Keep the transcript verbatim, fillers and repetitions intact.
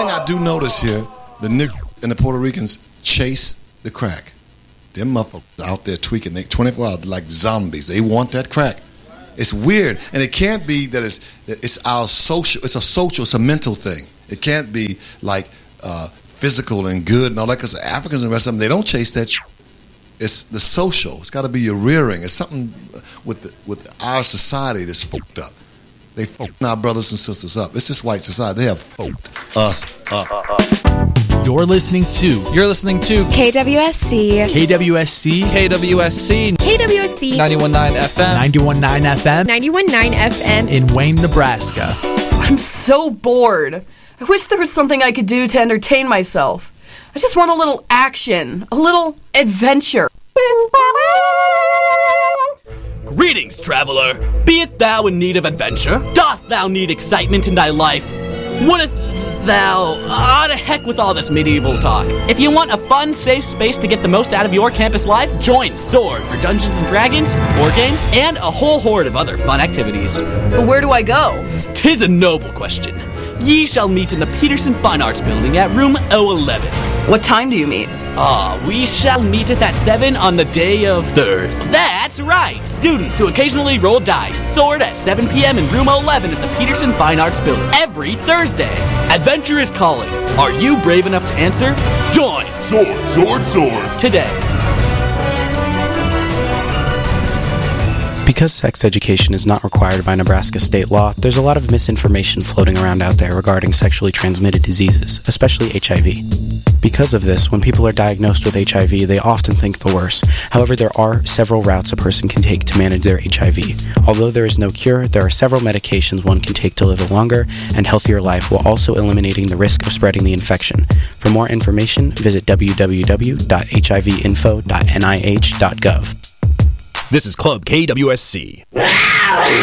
I do notice here, the niggas and the Puerto Ricans chase the crack. Them motherfuckers out there tweaking, they twenty-four hours like zombies. They want that crack. It's weird, and it can't be that it's it's our social. It's a social. It's a mental thing. It can't be like uh, physical and good and all that. Because Africans and the rest of them, they don't chase that. It's the social. It's got to be your rearing. It's something with the, with our society that's fucked up. They fucked our brothers and sisters up. It's just white society. They have fucked us up. You're listening to. You're listening to K W S C. K W S C. K W S C. K W S C. ninety-one point nine F M. ninety-one point nine F M. ninety-one point nine F M. In Wayne, Nebraska. I'm so bored. I wish there was something I could do to entertain myself. I just want a little action, a little adventure. Greetings, traveler. Be't thou in need of adventure? Doth thou need excitement in thy life? Wouldst thou... Ah, to heck with all this medieval talk. If you want a fun, safe space to get the most out of your campus life, join Sword for Dungeons and Dragons, board games, and a whole horde of other fun activities. But where do I go? 'Tis a noble question. Ye shall meet in the Peterson Fine Arts Building at room oh eleven. What time do you meet? Ah, we shall meet at that seven on the day of third. That's right! Students who occasionally roll dice soared at seven p.m. in room eleven at the Peterson Fine Arts Building every Thursday. Adventure is calling. Are you brave enough to answer? Join Sword, Sword, Sword today. Because sex education is not required by Nebraska state law, there's a lot of misinformation floating around out there regarding sexually transmitted diseases, especially H I V. Because of this, when people are diagnosed with H I V, they often think the worst. However, there are several routes a person can take to manage their H I V. Although there is no cure, there are several medications one can take to live a longer and healthier life while also eliminating the risk of spreading the infection. For more information, visit w w w dot h i v info dot n i h dot gov. This is Club K W S C.